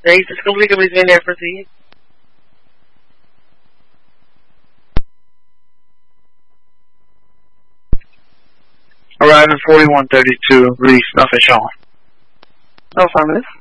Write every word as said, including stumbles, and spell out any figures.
seis, is complete, please be in there, proceed. Arriving forty-one thirty-two, release, nothing shown. Affirmative.